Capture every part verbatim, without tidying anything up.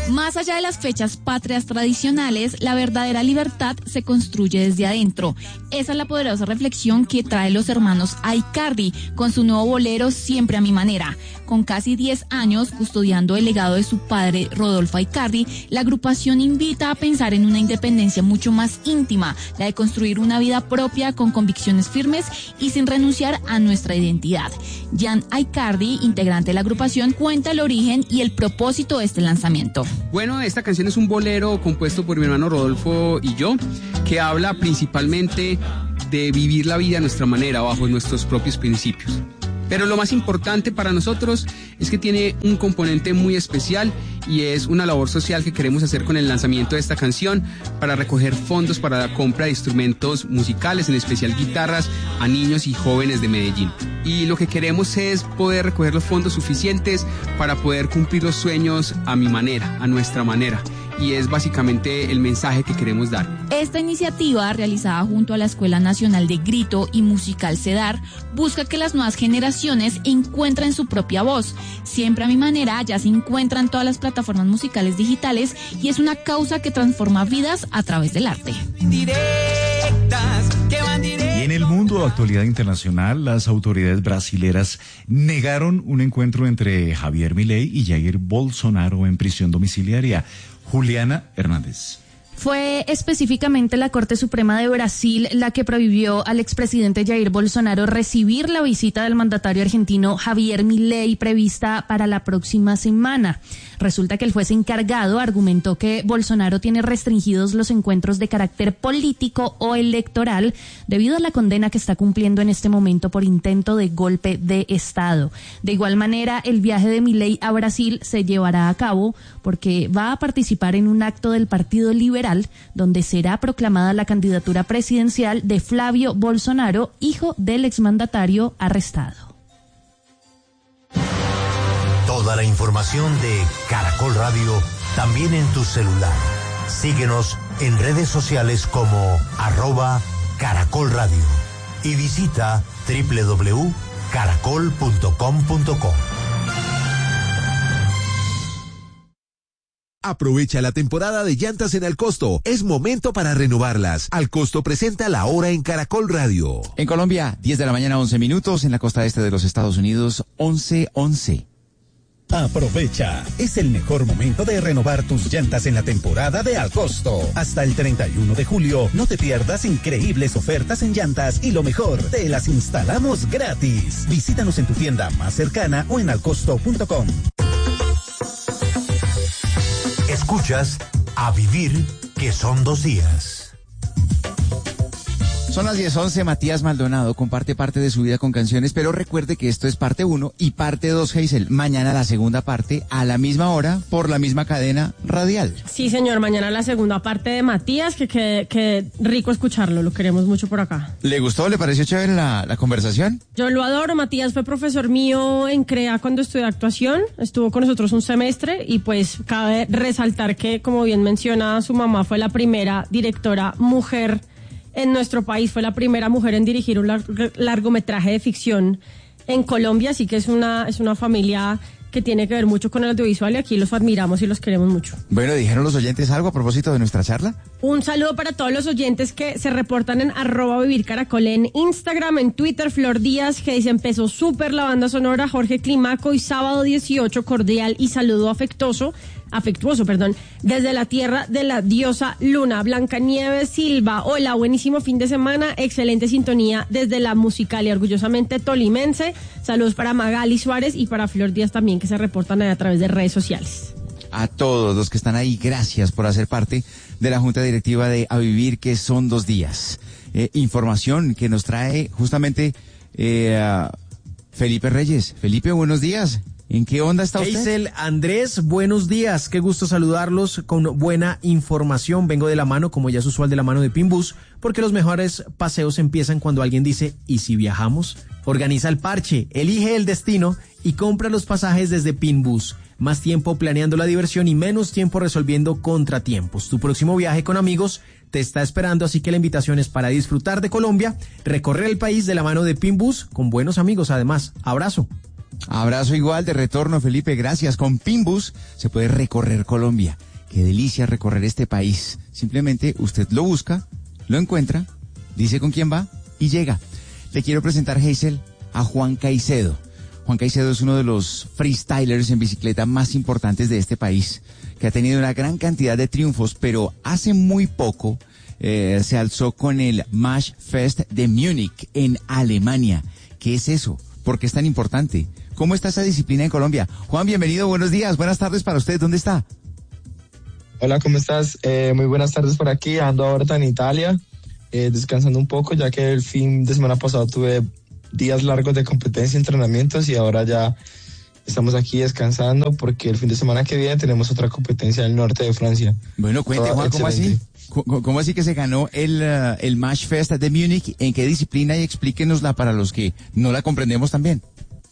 Más allá de las fechas patrias tradicionales, la verdadera libertad se construye desde adentro. Esa es la poderosa reflexión que trae los hermanos Aicardi con su nuevo bolero Siempre a mi manera. Con casi diez años custodiando el legado de su padre Rodolfo Aicardi, la agrupación invita a pensar en una independencia mucho más íntima, la de construir una vida propia con convicciones firmes y sin renunciar a nuestra identidad. Jan Aicardi, integrante de la agrupación, cuenta el origen y el propósito de este lanzamiento. Bueno, esta canción es un bolero compuesto por mi hermano Rodolfo y yo, que habla principalmente de vivir la vida a nuestra manera, bajo nuestros propios principios. Pero lo más importante para nosotros es que tiene un componente muy especial y es una labor social que queremos hacer con el lanzamiento de esta canción para recoger fondos para la compra de instrumentos musicales, en especial guitarras, a niños y jóvenes de Medellín. Y lo que queremos es poder recoger los fondos suficientes para poder cumplir los sueños a mi manera, a nuestra manera. Y es básicamente el mensaje que queremos dar. Esta iniciativa, realizada junto a la Escuela Nacional de Grito y Musical CEDAR, busca que las nuevas generaciones encuentren su propia voz. Siempre a mi manera ya se encuentra en todas las plataformas musicales digitales y es una causa que transforma vidas a través del arte. Y en el mundo de actualidad internacional, las autoridades brasileras negaron un encuentro entre Javier Milei y Jair Bolsonaro en prisión domiciliaria. Juliana Hernández. Fue específicamente la Corte Suprema de Brasil la que prohibió al expresidente Jair Bolsonaro recibir la visita del mandatario argentino Javier Milei prevista para la próxima semana. Resulta que el juez encargado argumentó que Bolsonaro tiene restringidos los encuentros de carácter político o electoral debido a la condena que está cumpliendo en este momento por intento de golpe de Estado. De igual manera, el viaje de Milei a Brasil se llevará a cabo porque va a participar en un acto del Partido Liberal donde será proclamada la candidatura presidencial de Flavio Bolsonaro, hijo del exmandatario arrestado. Toda la información de Caracol Radio también en tu celular. Síguenos en redes sociales como arroba Caracol Radio y visita doble u doble u doble u punto caracol punto com punto co. Aprovecha la temporada de llantas en Alcosto. Es momento para renovarlas. Alcosto presenta La Hora en Caracol Radio. En Colombia, diez de la mañana, once minutos. En la costa este de los Estados Unidos, once once. Aprovecha, es el mejor momento de renovar tus llantas en la temporada de Alcosto. Hasta el treinta y uno de julio, no te pierdas increíbles ofertas en llantas y lo mejor, te las instalamos gratis. Visítanos en tu tienda más cercana o en alcosto punto com. Escuchas A Vivir, que son dos días. Son las diez once, Matías Maldonado comparte parte de su vida con canciones, pero recuerde que esto es parte uno y parte dos, Hazel. Mañana la segunda parte a la misma hora por la misma cadena radial. Sí, señor, mañana la segunda parte de Matías, que, que, que rico escucharlo, lo queremos mucho por acá. ¿Le gustó? ¿Le pareció chévere la, la conversación? Yo lo adoro, Matías fue profesor mío en CREA cuando estudié actuación, estuvo con nosotros un semestre y pues cabe resaltar que, como bien menciona, su mamá fue la primera directora mujer en nuestro país, fue la primera mujer en dirigir un lar- largometraje de ficción en Colombia, así que es una, es una familia que tiene que ver mucho con el audiovisual y aquí los admiramos y los queremos mucho. Bueno, ¿dijeron los oyentes algo a propósito de nuestra charla? Un saludo para todos los oyentes que se reportan en arroba Vivir Caracol en Instagram, en Twitter, Flor Díaz, que dice empezó súper la banda sonora, Jorge Climaco, y sábado dieciocho, cordial y saludo afectuoso, afectuoso, perdón, desde la tierra de la diosa Luna. Blancanieves Silva, hola, buenísimo fin de semana, excelente sintonía desde la Musicalia, orgullosamente tolimense. Saludos para Magali Suárez y para Flor Díaz también, que se reportan a través de redes sociales. A todos los que están ahí, gracias por hacer parte de la Junta Directiva de A Vivir, que son dos días. Eh, información que nos trae justamente eh, a Felipe Reyes. Felipe, buenos días. ¿En qué onda está usted? Hazel, Andrés, buenos días. Qué gusto saludarlos con buena información. Vengo de la mano, como ya es usual, de la mano de Pinbus, porque los mejores paseos empiezan cuando alguien dice, ¿y si viajamos? Organiza el parche, elige el destino y compra los pasajes desde Pinbus. Más tiempo planeando la diversión y menos tiempo resolviendo contratiempos. Tu próximo viaje con amigos te está esperando, así que la invitación es para disfrutar de Colombia, recorrer el país de la mano de Pinbus con buenos amigos además. Abrazo. Abrazo igual de retorno, Felipe, gracias. Con Pimbus se puede recorrer Colombia. Qué delicia recorrer este país. Simplemente usted lo busca, lo encuentra, dice con quién va y llega. Le quiero presentar, Hazel, a Juan Caicedo. Juan Caicedo es uno de los freestylers en bicicleta más importantes de este país, que ha tenido una gran cantidad de triunfos, pero hace muy poco eh, se alzó con el Mash Fest de Múnich en Alemania. ¿Qué es eso? ¿Por qué es tan importante? ¿Cómo está esa disciplina en Colombia? Juan, bienvenido, buenos días, buenas tardes para usted. ¿Dónde está? Hola, ¿cómo estás? Eh, muy buenas tardes por aquí. Ando ahorita en Italia, eh, descansando un poco, ya que el fin de semana pasado tuve días largos de competencia y entrenamientos y ahora ya estamos aquí descansando porque el fin de semana que viene tenemos otra competencia en el norte de Francia. Bueno, cuente, Juan, ¿cómo así? ¿Cómo, ¿Cómo así que se ganó el, uh, el Mash Fest de Múnich? ¿En qué disciplina? Y explíquenosla para los que no la comprendemos también.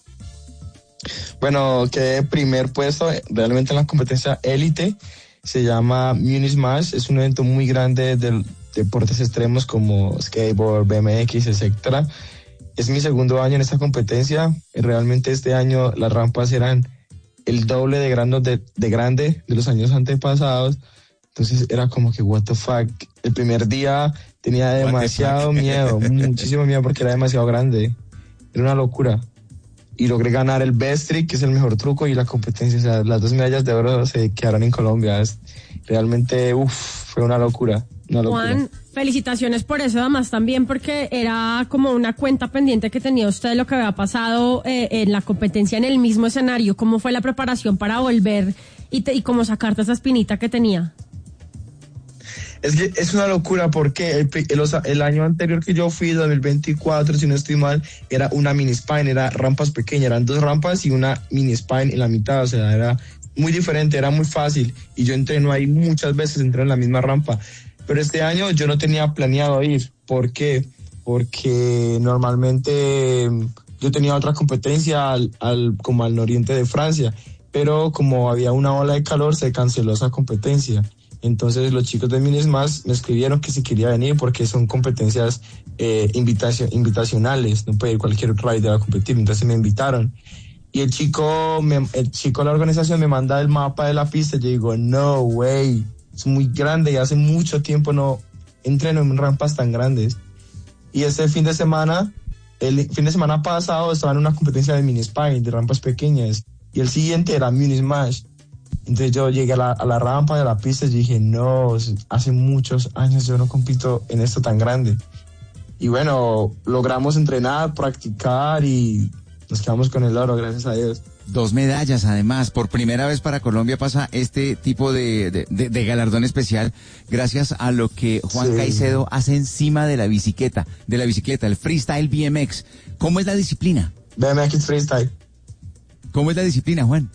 Bueno, quedé primer puesto realmente en la competencia élite. Se llama Munich Mash. Es un evento muy grande de deportes extremos como skateboard, B M X, etcétera. Es mi segundo año en esta competencia. Realmente este año las rampas eran el doble de grande de, de grande de los años antepasados. Entonces era como que what the fuck. El primer día tenía demasiado miedo, muchísimo miedo porque era demasiado grande. Era una locura. Y logré ganar el best trick, que es el mejor truco, y la competencia. O sea, las dos medallas de oro se quedaron en Colombia. Es, realmente, uff, fue una locura, una locura. Juan, felicitaciones por eso, además también porque era como una cuenta pendiente que tenía usted de lo que había pasado eh, en la competencia en el mismo escenario. ¿Cómo fue la preparación para volver y, te, y cómo sacarte esa espinita que tenía? Es que es una locura porque el, el, el año anterior que yo fui, dos mil veinticuatro, si no estoy mal, era una mini spine, era rampas pequeñas, eran dos rampas y una mini spine en la mitad, o sea, era muy diferente, era muy fácil y yo entreno ahí muchas veces, entreno en la misma rampa, pero este año yo no tenía planeado ir. ¿Por qué? Porque normalmente yo tenía otra competencia al, al, como al oriente de Francia, pero como había una ola de calor se canceló esa competencia. Entonces los chicos de Munich Mash me escribieron que si quería venir porque son competencias eh, invitacio, invitacionales, no puede ir cualquier rider a competir, entonces me invitaron. Y el chico, me, el chico de la organización me manda el mapa de la pista y yo digo, no way, es muy grande y hace mucho tiempo no entreno en rampas tan grandes. Y ese fin de semana, el fin de semana pasado estaba en una competencia de mini spine, de rampas pequeñas, y el siguiente era Munich Mash. Entonces yo llegué a la, a la rampa de la pista y dije, no, hace muchos años yo no compito en esto tan grande. Y bueno, logramos entrenar, practicar y nos quedamos con el oro, gracias a Dios. Dos medallas, además. Por primera vez para Colombia pasa este tipo de, de, de, de galardón especial gracias a lo que Juan sí. Caicedo hace encima de la bicicleta, de la bicicleta, el freestyle B M X. ¿Cómo es la disciplina? B M X freestyle. ¿Cómo es la disciplina, Juan?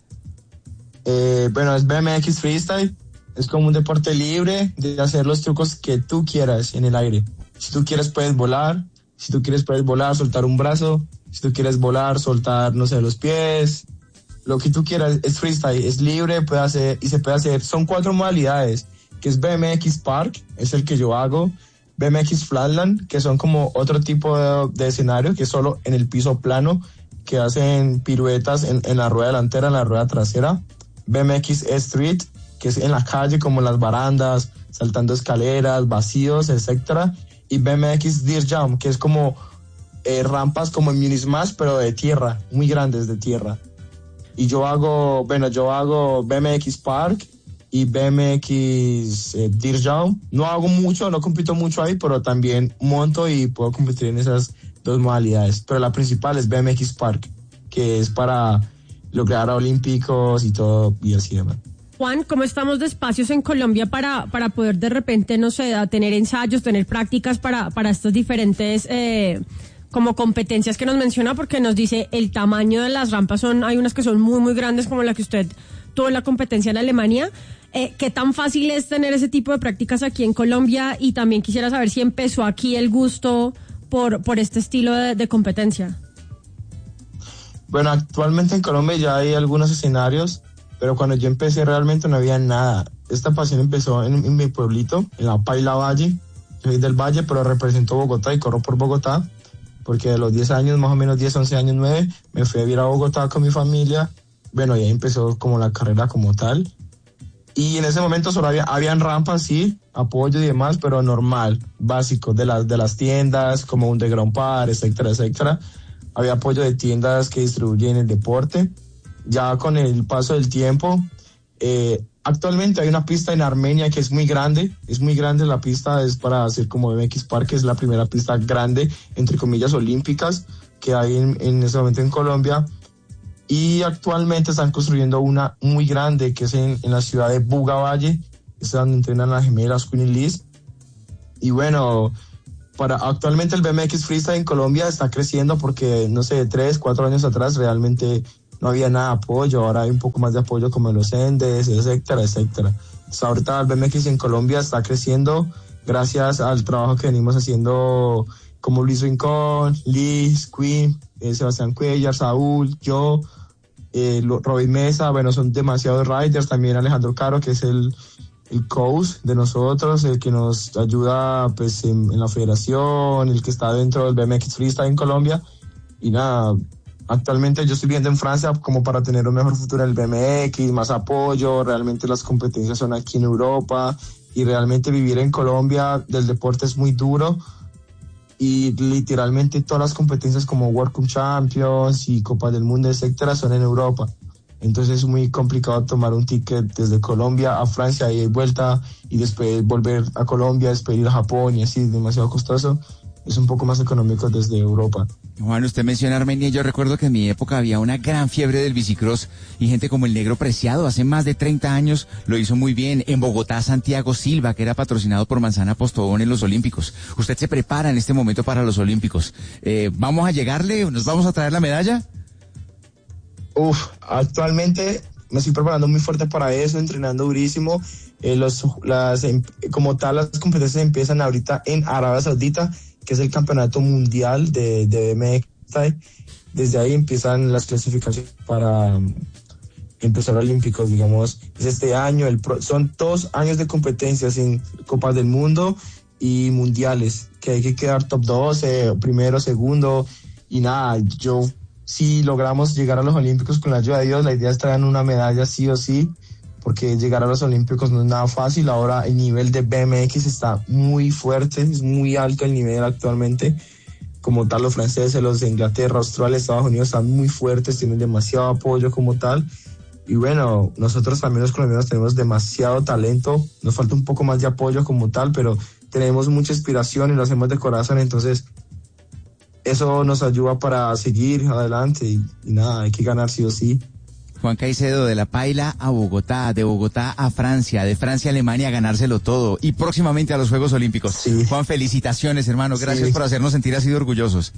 Eh, bueno, es B M X freestyle, es como un deporte libre de hacer los trucos que tú quieras en el aire. Si tú quieres puedes volar, si tú quieres puedes volar, soltar un brazo, si tú quieres volar, soltar, no sé, los pies, lo que tú quieras, es freestyle, es libre, puede hacer, y se puede hacer, son cuatro modalidades, que es B M X Park, es el que yo hago, B M X Flatland, que son como otro tipo de, de escenario, que es solo en el piso plano, que hacen piruetas en, en la rueda delantera, en la rueda trasera. B M X Street, que es en la calle como las barandas, saltando escaleras, vacíos, etcétera. Y B M X Dirt Jump, que es como eh, rampas como en Munich Mash, pero de tierra, muy grandes de tierra. Y yo hago, bueno, yo hago B M X Park y B M X eh, Dirt Jump. No hago mucho, no compito mucho ahí, pero también monto y puedo competir en esas dos modalidades. Pero la principal es B M X Park, que es para lograr olímpicos y todo, y así demás. Juan, ¿cómo estamos de espacios en Colombia para, para poder de repente, no sé, tener ensayos, tener prácticas para, para estas diferentes eh, como competencias que nos menciona? Porque nos dice el tamaño de las rampas, son hay unas que son muy, muy grandes como la que usted tuvo en la competencia en Alemania. Eh, ¿Qué tan fácil es tener ese tipo de prácticas aquí en Colombia? Y también quisiera saber si empezó aquí el gusto por, por este estilo de, de competencia. Bueno, actualmente en Colombia ya hay algunos escenarios, pero cuando yo empecé realmente no había nada. Esta pasión empezó en, en mi pueblito, en la Paila Valle. Soy del Valle, pero represento Bogotá y corro por Bogotá. porque a los diez años, más o menos diez, once años, nueve, me fui a vivir a Bogotá con mi familia. Bueno, y ahí empezó como la carrera como tal. Y en ese momento solo había habían rampas, sí, apoyo y demás, pero normal, básico, de las, de las tiendas, como Underground Par, etcétera, etcétera. Había apoyo de tiendas que distribuyen el deporte. Ya con el paso del tiempo, eh, actualmente hay una pista en Armenia que es muy grande, es muy grande la pista, es para hacer como B M X Park, que es la primera pista grande, entre comillas, olímpicas, que hay en, en ese momento en Colombia. Y actualmente están construyendo una muy grande, que es en, en la ciudad de Buga Valle, es donde entrenan las gemelas Queen y Liz. Y bueno, para actualmente el B M X Freestyle en Colombia está creciendo porque, no sé, tres, cuatro años atrás realmente no había nada de apoyo, ahora hay un poco más de apoyo como en los Endes, etcétera, etcétera. Entonces, ahorita el B M X en Colombia está creciendo gracias al trabajo que venimos haciendo como Luis Rincón, Liz, Queen, eh, Sebastián Cuellar, Saúl, yo, eh, Robin Mesa, bueno, son demasiados riders, también Alejandro Caro, que es el, el coach de nosotros, el que nos ayuda pues en, en la federación, el que está dentro del B M X Freestyle en Colombia. Y nada, actualmente yo estoy viviendo en Francia como para tener un mejor futuro en el B M X, más apoyo, realmente las competencias son aquí en Europa y realmente vivir en Colombia del deporte es muy duro y literalmente todas las competencias como World Cup Champions y Copa del Mundo, etcétera, son en Europa. Entonces es muy complicado tomar un ticket desde Colombia a Francia y vuelta y después volver a Colombia, después ir a Japón y así, es demasiado costoso. Es un poco más económico desde Europa. Juan, usted menciona Armenia y yo recuerdo que en mi época había una gran fiebre del bicicross y gente como el Negro Preciado, hace más de treinta años lo hizo muy bien. En Bogotá, Santiago Silva, que era patrocinado por Manzana Postobón en los Olímpicos. Usted se prepara en este momento para los Olímpicos. Eh, ¿Vamos a llegarle? ¿Nos vamos a traer la medalla? Uf, actualmente me estoy preparando muy fuerte para eso, entrenando durísimo. Eh, los, las, como tal, las competencias empiezan ahorita en Arabia Saudita, que es el campeonato mundial de, de B M X. Desde ahí empiezan las clasificaciones para um, empezar olímpicos, digamos. Es este año, el pro, son dos años de competencias en Copas del Mundo y mundiales, que hay que quedar top doce, primero, segundo, y nada, yo, si logramos llegar a los olímpicos con la ayuda de Dios, la idea es traer una medalla sí o sí, porque llegar a los olímpicos no es nada fácil. Ahora el nivel de B M X está muy fuerte, es muy alto el nivel actualmente. Como tal, los franceses, los de Inglaterra, Australia, Estados Unidos están muy fuertes, tienen demasiado apoyo como tal. Y bueno, nosotros también los colombianos tenemos demasiado talento, nos falta un poco más de apoyo como tal, pero tenemos mucha inspiración y lo hacemos de corazón, entonces eso nos ayuda para seguir adelante y, y nada, hay que ganar sí o sí. Juan Caicedo, de La Paila a Bogotá, de Bogotá a Francia, de Francia a Alemania a ganárselo todo y próximamente a los Juegos Olímpicos. Sí. Juan, felicitaciones, hermano. Gracias sí. por hacernos sentir así de orgullosos.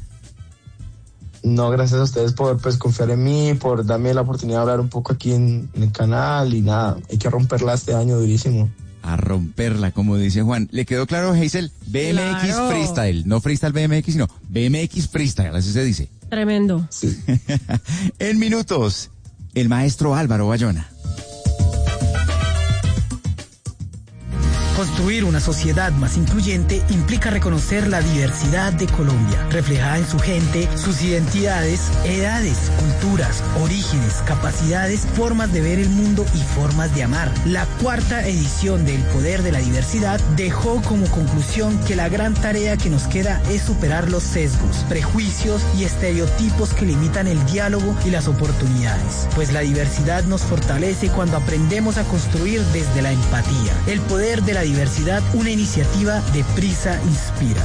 No, gracias a ustedes por pues, confiar en mí, por darme la oportunidad de hablar un poco aquí en, en el canal y nada, hay que romperla este año durísimo. A romperla, como dice Juan. ¿Le quedó claro, Hazel? B M X claro. Freestyle, no Freestyle B M X, sino B M X Freestyle, así se dice. Tremendo. Sí. En minutos, el maestro Álvaro Bayona. Construir una sociedad más incluyente implica reconocer la diversidad de Colombia, reflejada en su gente, sus identidades, edades, culturas, orígenes, capacidades, formas de ver el mundo y formas de amar. La cuarta edición del Poder de la Diversidad dejó como conclusión que la gran tarea que nos queda es superar los sesgos, prejuicios y estereotipos que limitan el diálogo y las oportunidades, pues la diversidad nos fortalece cuando aprendemos a construir desde la empatía. El Poder de la Diversidad, una iniciativa de Prisa Inspira.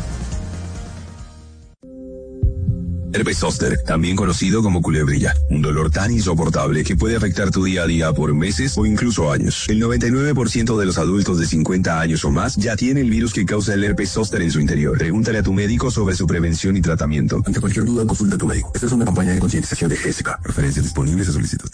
Herpes zóster, también conocido como culebrilla, un dolor tan insoportable que puede afectar tu día a día por meses o incluso años. El noventa y nueve por ciento de los adultos de cincuenta años o más ya tiene el virus que causa el herpes zóster en su interior. Pregúntale a tu médico sobre su prevención y tratamiento. Ante cualquier duda, consulta a tu médico. Esta es una campaña de concientización de Jessica. Referencias disponibles a solicitud.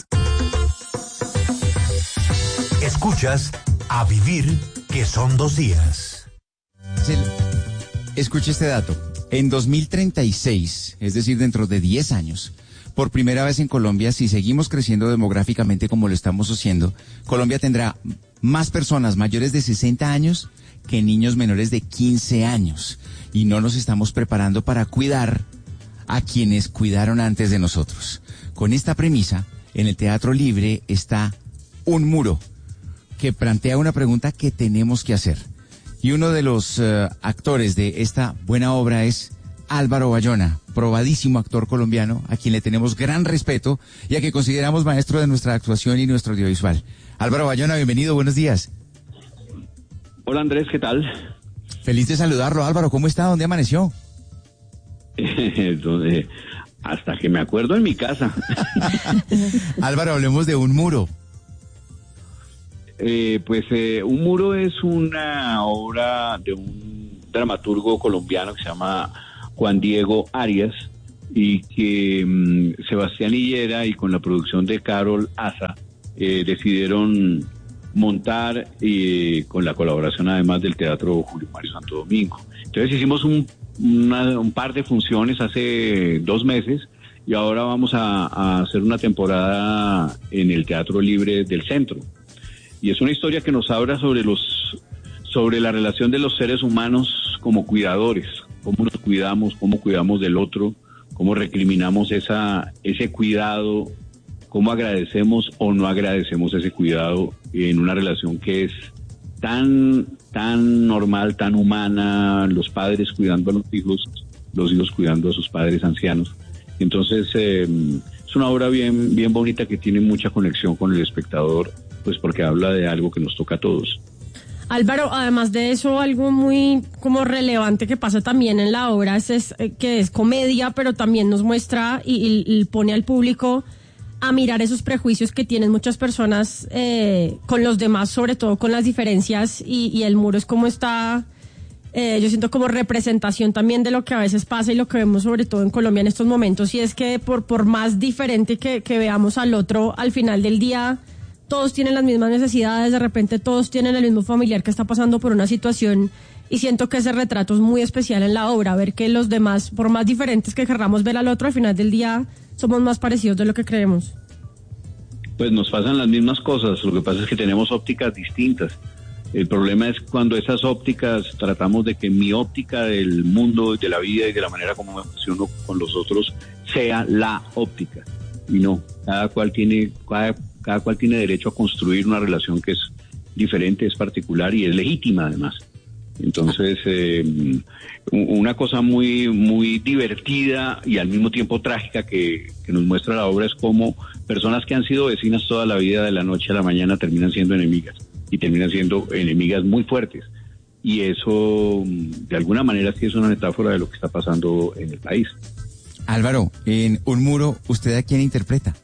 Escuchas A Vivir, que son dos días. Escuche este dato. En dos mil treinta y seis, es decir, dentro de diez años, por primera vez en Colombia, si seguimos creciendo demográficamente como lo estamos haciendo, Colombia tendrá más personas mayores de sesenta años que niños menores de quince años. Y no nos estamos preparando para cuidar a quienes cuidaron antes de nosotros. Con esta premisa, en el Teatro Libre está Un Muro, que plantea una pregunta que tenemos que hacer. Y uno de los uh, actores de esta buena obra es Álvaro Bayona, probadísimo actor colombiano, a quien le tenemos gran respeto y a quien consideramos maestro de nuestra actuación y nuestro audiovisual. Álvaro Bayona, bienvenido, buenos días. Hola Andrés, ¿qué tal? Feliz de saludarlo, Álvaro, ¿cómo está? ¿Dónde amaneció? Entonces, hasta que me acuerdo en mi casa. Álvaro, hablemos de Un Muro. Eh, pues eh, Un Muro es una obra de un dramaturgo colombiano que se llama Juan Diego Arias y que um, Sebastián Hillera y con la producción de Carol Aza eh, decidieron montar eh, con la colaboración además del Teatro Julio Mario Santo Domingo. Entonces hicimos un, una, un par de funciones hace dos meses y ahora vamos a, a hacer una temporada en el Teatro Libre del Centro. Y es una historia que nos habla sobre los sobre la relación de los seres humanos como cuidadores, cómo nos cuidamos, cómo cuidamos del otro, cómo recriminamos esa ese cuidado, cómo agradecemos o no agradecemos ese cuidado en una relación que es tan tan normal, tan humana, los padres cuidando a los hijos, los hijos cuidando a sus padres ancianos. Entonces eh, es una obra bien bien bonita que tiene mucha conexión con el espectador, pues porque habla de algo que nos toca a todos. Álvaro, además de eso, algo muy como relevante que pasa también en la obra es, es que es comedia, pero también nos muestra y, y, y pone al público a mirar esos prejuicios que tienen muchas personas eh, con los demás, sobre todo con las diferencias, y, y El Muro es como está, eh, yo siento como representación también de lo que a veces pasa y lo que vemos sobre todo en Colombia en estos momentos, y es que por, por más diferente que, que veamos al otro, al final del día todos tienen las mismas necesidades, de repente todos tienen el mismo familiar que está pasando por una situación, y siento que ese retrato es muy especial en la obra, ver que los demás, por más diferentes que querramos ver al otro, al final del día somos más parecidos de lo que creemos. Pues nos pasan las mismas cosas, lo que pasa es que tenemos ópticas distintas. El problema es cuando esas ópticas tratamos de que mi óptica del mundo, de la vida y de la manera como me relaciono con los otros sea la óptica. Y no, cada cual tiene, cada, cada cual tiene derecho a construir una relación que es diferente, es particular y es legítima además. Entonces, eh, una cosa muy muy divertida y al mismo tiempo trágica que, que nos muestra la obra es cómo personas que han sido vecinas toda la vida, de la noche a la mañana terminan siendo enemigas, y terminan siendo enemigas muy fuertes. Y eso, de alguna manera, sí es una metáfora de lo que está pasando en el país. Álvaro, en Un Muro, ¿usted a quién interpreta?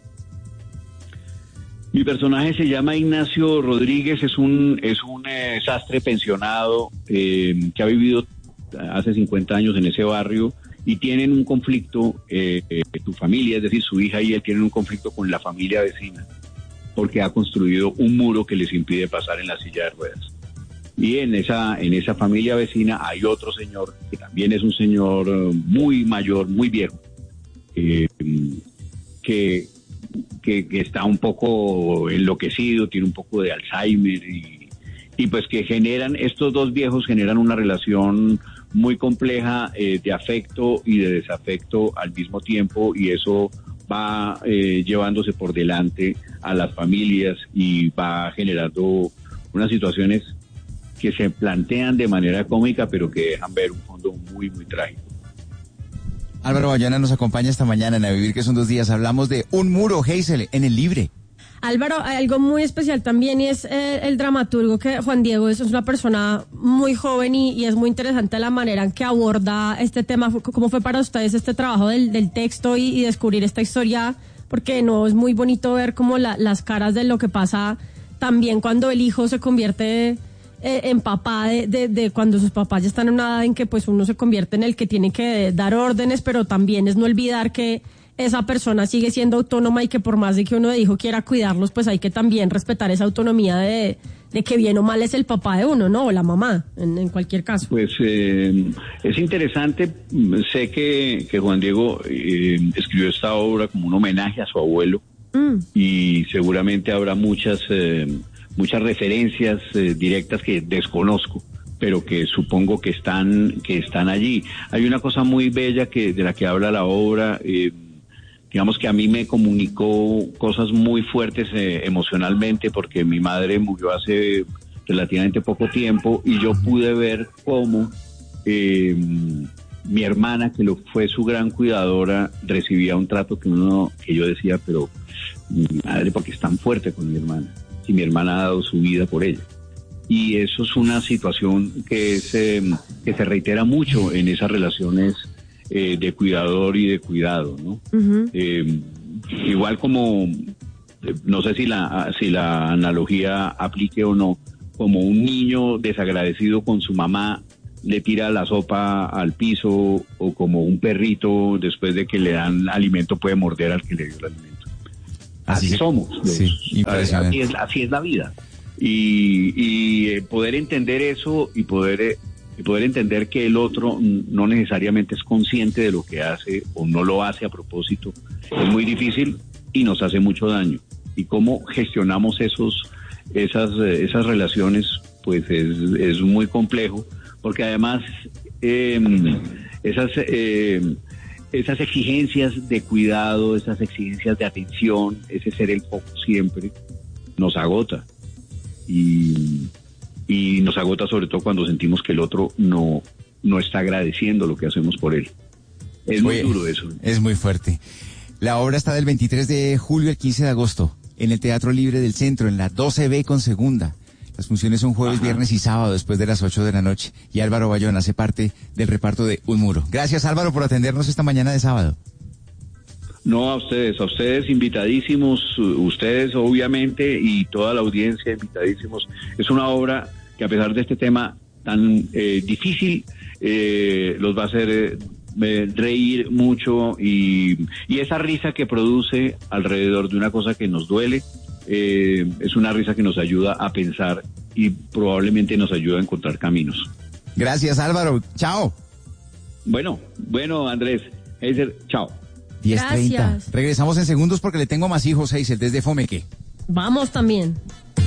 Mi personaje se llama Ignacio Rodríguez, es un es un eh, sastre pensionado eh, que ha vivido hace cincuenta años en ese barrio y tienen un conflicto, eh, eh, su familia, es decir, su hija y él tienen un conflicto con la familia vecina porque ha construido un muro que les impide pasar en la silla de ruedas. Y en esa en esa familia vecina hay otro señor que también es un señor muy mayor, muy viejo, eh, que Que, que está un poco enloquecido, tiene un poco de Alzheimer y, y pues que generan, estos dos viejos generan una relación muy compleja eh, de afecto y de desafecto al mismo tiempo, y eso va eh, llevándose por delante a las familias y va generando unas situaciones que se plantean de manera cómica pero que dejan ver un fondo muy muy trágico. Álvaro Bayona nos acompaña esta mañana en A Vivir, que son dos días. Hablamos de Un Muro, Hazel, en el Libre. Álvaro, hay algo muy especial también y es eh, el dramaturgo, que Juan Diego es, es una persona muy joven y, y es muy interesante la manera en que aborda este tema. ¿Cómo fue para ustedes este trabajo del, del texto y, y descubrir esta historia? Porque no, es muy bonito ver como la, las caras de lo que pasa también cuando el hijo se convierte Eh, en papá de, de, de cuando sus papás ya están en una edad en que pues uno se convierte en el que tiene que dar órdenes, pero también es no olvidar que esa persona sigue siendo autónoma y que por más de que uno de hijo quiera cuidarlos, pues hay que también respetar esa autonomía de, de que bien o mal es el papá de uno, ¿no? O la mamá, en, en cualquier caso. Pues eh, es interesante, sé que, que Juan Diego eh, escribió esta obra como un homenaje a su abuelo, mm. y seguramente habrá muchas... Eh, muchas referencias eh, directas que desconozco, pero que supongo que están, que están allí. Hay una cosa muy bella que de la que habla la obra, eh, digamos que a mí me comunicó cosas muy fuertes eh, emocionalmente, porque mi madre murió hace relativamente poco tiempo y yo pude ver cómo eh, mi hermana, que lo fue su gran cuidadora, recibía un trato que uno, que yo decía, pero mi madre, ¿por qué es tan fuerte con mi hermana? Si mi hermana ha dado su vida por ella. Y eso es una situación que, es, eh, que se reitera mucho en esas relaciones eh, de cuidador y de cuidado, ¿no? Uh-huh. Eh, igual como, no sé si la, si la analogía aplique o no, como un niño desagradecido con su mamá le tira la sopa al piso, o como un perrito después de que le dan alimento puede morder al que le dio el alimento. Así, así somos. Los, sí, así, es, así es la vida. Y, y eh, poder entender eso y poder, eh, y poder entender que el otro no necesariamente es consciente de lo que hace o no lo hace a propósito es muy difícil y nos hace mucho daño. Y cómo gestionamos esos, esas, eh, esas relaciones, pues es, es muy complejo. Porque además eh, esas eh, esas exigencias de cuidado, esas exigencias de atención, ese ser el foco siempre, nos agota. Y, y nos agota sobre todo cuando sentimos que el otro no, no está agradeciendo lo que hacemos por él. Es muy, muy duro eso. Es muy fuerte. La obra está del veintitrés de julio al quince de agosto en el Teatro Libre del Centro, en la doce B con segunda. Las funciones son jueves, Ajá. viernes y sábado después de las ocho de la noche. Y Álvaro Bayón hace parte del reparto de Un Muro. Gracias, Álvaro, por atendernos esta mañana de sábado. No, a ustedes, a ustedes invitadísimos, ustedes obviamente y toda la audiencia invitadísimos. Es una obra que a pesar de este tema tan eh, difícil, eh, los va a hacer eh, reír mucho y, y esa risa que produce alrededor de una cosa que nos duele, Eh, es una risa que nos ayuda a pensar y probablemente nos ayuda a encontrar caminos. Gracias, Álvaro. Chao. Bueno, bueno, Andrés. Heiser, chao. diez treinta. Regresamos en segundos porque le tengo más hijos, Heiser, desde Fomeque. Vamos también.